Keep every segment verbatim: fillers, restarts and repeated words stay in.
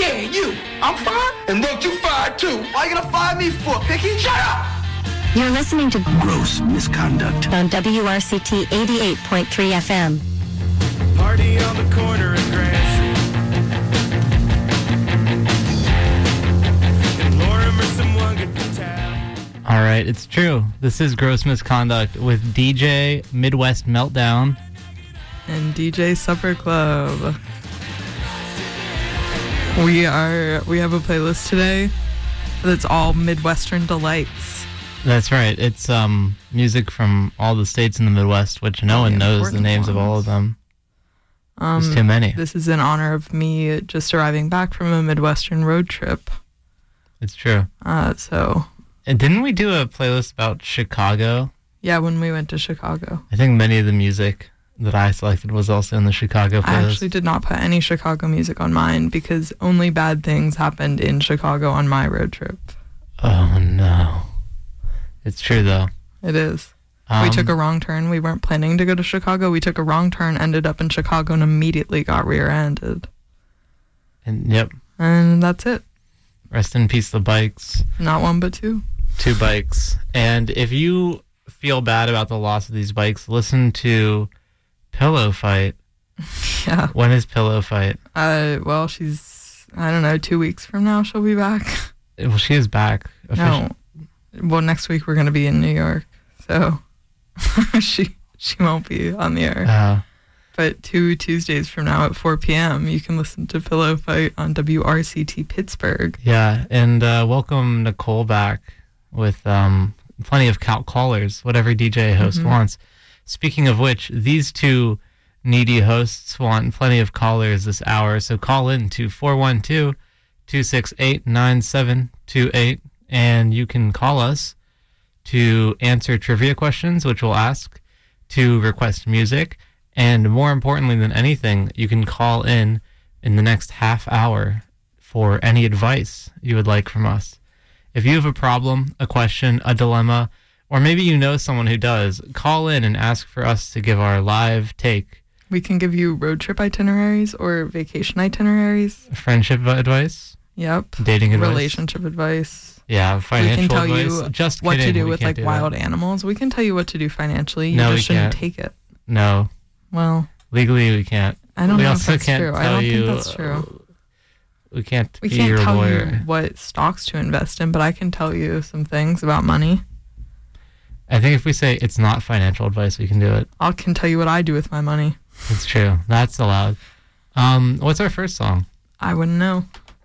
Yeah, you. I'm fired? And won't you fired too? Why you gonna fire me for, Picky? Shut up! You're listening to Gross Misconduct on W R C T eighty-eight point three F M. Party on the corner of Grand Street. And Lorimer, someone get the tab. All right, it's true. This is Gross Misconduct with D J Midwest Meltdown and D J Supper Club. We are we have a playlist today that's all Midwestern delights. That's right. It's um music from all the states in the Midwest, which no one knows the names of all of them. Um, There's too many. This is in honor of me just arriving back from a Midwestern road trip. It's true. Uh, so. And didn't we do a playlist about Chicago? Yeah, when we went to Chicago. I think many of the music that I selected was also in the Chicago playlist. I actually did not put any Chicago music on mine because only bad things happened in Chicago on my road trip. Oh, no. It's true, though. It is. Um, we took a wrong turn. We weren't planning to go to Chicago. We took a wrong turn, ended up in Chicago, and immediately got rear-ended. And Yep. And that's it. Rest in peace, the bikes. Not one, but two. Two bikes. And if you feel bad about the loss of these bikes, listen to Pillow Fight. Yeah. When is Pillow Fight? Uh, well, she's, I don't know, two weeks from now she'll be back. Well, she is back. No. Well, next week we're going to be in New York, so she she won't be on the air. Uh, but two Tuesdays from now at four p.m., you can listen to Pillow Fight on W R C T Pittsburgh. Yeah, and uh, welcome Nicole back with um, plenty of cal- callers, what every D J host mm-hmm. wants. Speaking of which, these two needy hosts want plenty of callers this hour, so call in to four one two, two six eight, nine seven two eight, and you can call us to answer trivia questions, which we'll ask, to request music, and more importantly than anything, you can call in in the next half hour for any advice you would like from us. If you have a problem, a question, a dilemma, or maybe you know someone who does, call in and ask for us to give our live take. We can give you road trip itineraries or vacation itineraries. Friendship advice. Yep. Dating advice. Relationship advice. Yeah, financial advice. We can tell advice. you just what kidding. to do we with like wild that. animals. We can tell you what to do financially. You no, just we shouldn't can't. take it. No. Well. Legally, we can't. I don't we know also if that's can't true. Tell I don't you, think that's true. We can't We be can't your tell lawyer. you what stocks to invest in, but I can tell you some things about money. I think if we say it's not financial advice, we can do it. I can tell you what I do with my money. It's true. That's allowed. Um, what's our first song? I wouldn't know.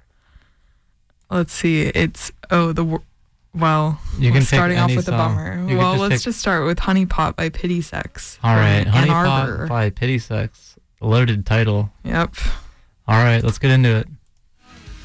Let's see. It's, oh, the, well, you can starting take off any with song. a bummer. You well, just let's take... just start with Honey Pot by Pity Sex. All right. Honey Pot by Pity Sex. Loaded title. Yep. All right. Let's get into it.